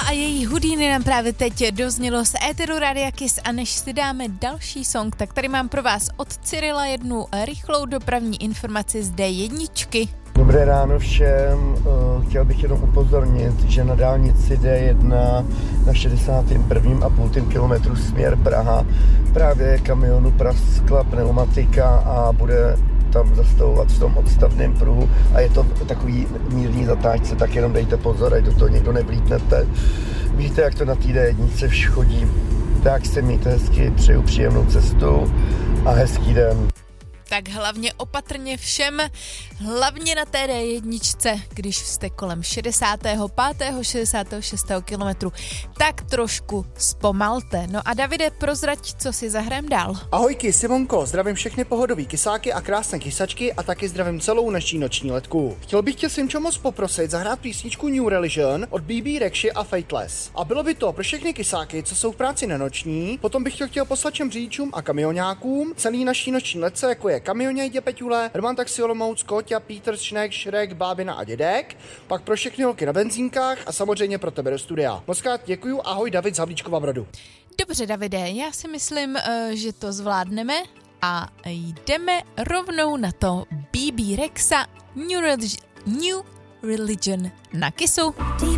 a její Houdini nám právě teď doznělo z éteru Rádia Kiss a než si dáme další song, tak tady mám pro vás od Cyrila jednu rychlou dopravní informaci z D1. Dobré ráno všem, chtěl bych jenom upozornit, že na dálnici D1 na 61,5 kilometru směr Praha právě kamionu praskla pneumatika a bude tam zastavovat v tom odstavném pruhu a je to takový mírný zatáčce, tak jenom dejte pozor, ať do toho někdo nevlítnete. Víte, jak to na té D1 vš chodí. Tak se mějte hezky, přeju příjemnou cestu a hezký den. Tak hlavně opatrně všem, hlavně na té D1, když jste kolem 65. 66. kilometru, tak trošku zpomalte. No a Davide, prozrať, co si zahrajem dál. Ahojky, Simonko, zdravím všechny pohodový kysáky a krásné kysačky a taky zdravím celou naší noční letku. Chtěl bych tě, Simčo, moc poprosit zahrát písničku New Religion od BB Rexhy a Fateless. A bylo by to pro všechny kysáky, co jsou v práci na noční, potom bych chtěl poslat všem řidičům a kamionákům celý naší noční letce, jako je Kamioně, Peťule, Roman Taxi Olomouc, Kóťa, Petr, Šnek, Šrek, Bábina a Dědek, pak pro všechny holky na benzínkách a samozřejmě pro tebe do studia. Mockrát děkuju, ahoj David z Havlíčkova Brodu. Dobře, Davide, já si myslím, že to zvládneme a jdeme rovnou na to BB Rexa New Religion na Kissu.